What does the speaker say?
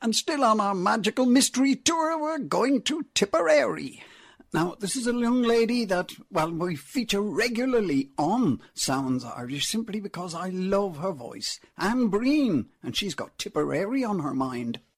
And still on our magical mystery tour, we're going to Tipperary. Now, this is a young lady that, well, we feature regularly on Sounds Irish simply because I love her voice. Anne Breen, and she's got Tipperary on her mind.